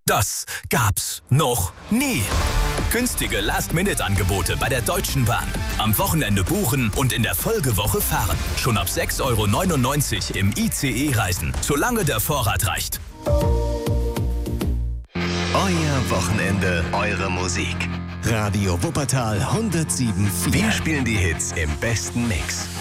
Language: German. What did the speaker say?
Das gab's noch nie. Günstige Last-Minute-Angebote bei der Deutschen Bahn. Am Wochenende buchen und in der Folgewoche fahren. Schon ab 6,99 € im ICE reisen, solange der Vorrat reicht. Euer Wochenende, eure Musik. Radio Wuppertal 107.4. Wir spielen die Hits im besten Mix.